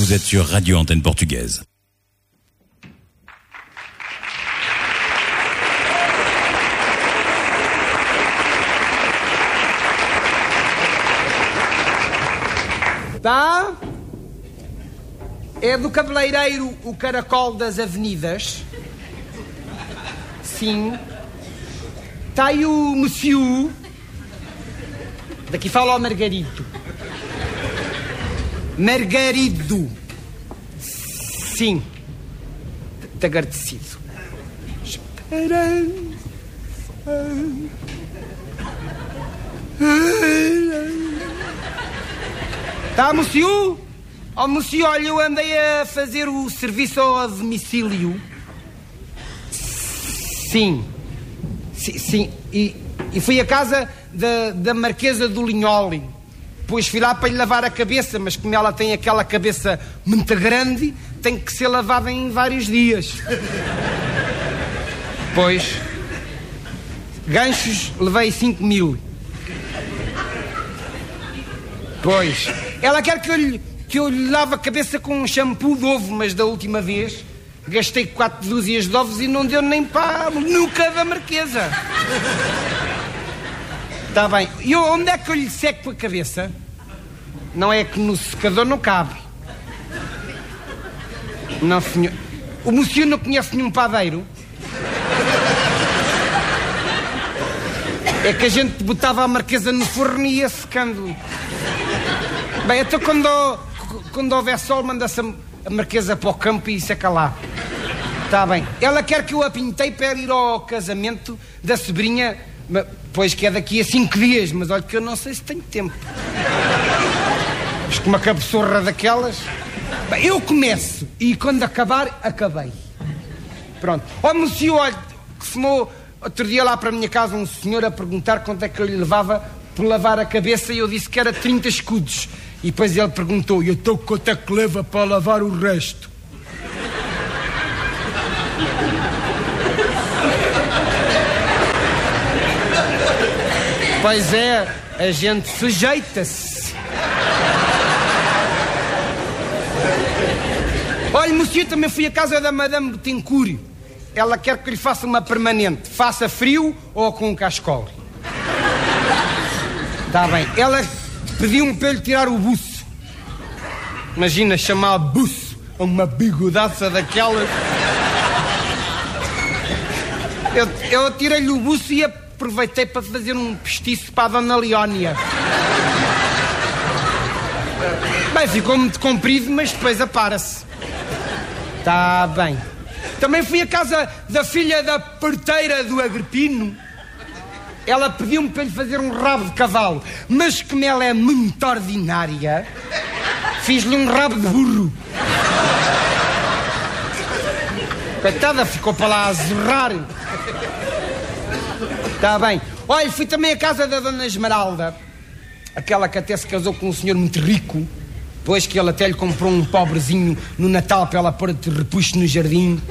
Vous êtes sur Radio Antenne Portugaise. Tá? É do cabeleireiro o Caracol das Avenidas. Sim. Está aí o Monsieur. Daqui fala o Margarido. Margarido. Sim. Muito agradecido. Tá, Monsieur? Oh, Monsieur, olha, eu andei a fazer o serviço ao domicílio. Sim. Sim. E fui à casa da Marquesa do Linholi. Depois fui lá para lhe lavar a cabeça, mas como ela tem aquela cabeça muito grande, tem que ser lavada em vários dias. Pois. Ganchos, levei 5.000. Pois. Ela quer que eu lhe lave a cabeça com um shampoo de ovo, mas da última vez gastei 4 dúzias de ovos e não deu nem para a nuca da Marquesa. Está bem. E onde é que eu lhe seco a cabeça? Não é que no secador não cabe. Não, senhor. O Monsieur não conhece nenhum padeiro? É que a gente botava a Marquesa no forno e ia secando. Bem, então quando houver sol, manda-se a Marquesa para o campo e seca lá. Está bem. Ela quer que eu a pintei para ir ao casamento da sobrinha, pois que é daqui a 5 dias, mas olha que eu não sei se tenho tempo. Mas com uma cabeçorra daquelas... Bem, eu começo e quando acabar, acabei. Pronto. Ó, Monsieur, olha, que fumou outro dia lá para a minha casa um senhor a perguntar quanto é que eu lhe levava por lavar a cabeça e eu disse que era 30 escudos. E depois ele perguntou, e então quanto é que leva para lavar o resto? Pois é, a gente sujeita-se. Olha, Monsieur, também fui à casa da Madame Betancourt. Ela quer que lhe faça uma permanente, faça frio ou com um cascol. Está bem. Ela pediu-me para lhe tirar o buço. Imagina chamar buço a uma bigodaça daquelas. Eu tirei-lhe o buço e aproveitei para fazer um postiço para a Dona Leónia. Bem, ficou muito comprido, mas depois apara-se. Está bem. Também fui à casa da filha da parteira do Agripino. Ela pediu-me para lhe fazer um rabo de cavalo, mas como ela é muito ordinária, fiz-lhe um rabo de burro. Coitada, ficou para lá a zerrar. Está bem. Olha, fui também à casa da Dona Esmeralda, aquela que até se casou com um senhor muito rico, pois que ele até lhe comprou um pobrezinho no Natal para ela pôr de repuxo no jardim.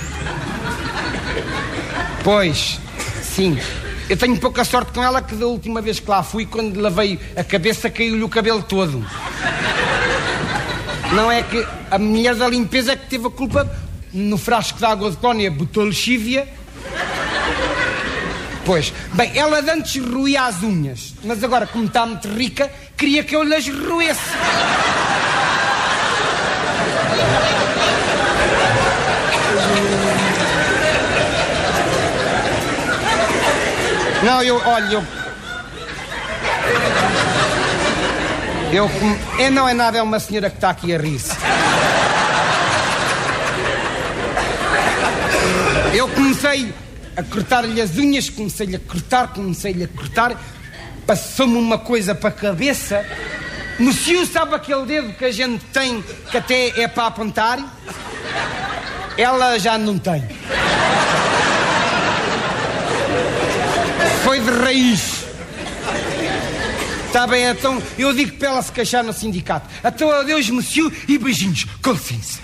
Pois, sim. Eu tenho pouca sorte com ela que da última vez que lá fui, quando lavei a cabeça, caiu-lhe o cabelo todo. Não é que a mulher da limpeza é que teve a culpa. No frasco de água de cónia botou lexívia. Pois, bem, ela de antes roía as unhas, mas agora, como está muito rica, queria que eu lhes roesse. Não, não é nada, é uma senhora que está aqui a rir-se. Eu comecei a cortar-lhe as unhas, comecei-lhe a cortar, passou-me uma coisa para a cabeça. Monsieur, sabe aquele dedo que a gente tem, que até é para apontar? Ela já não tem. Foi de raiz. Está bem, então eu digo para ela se queixar no sindicato. Então adeus, Monsieur, e beijinhos. Com licença.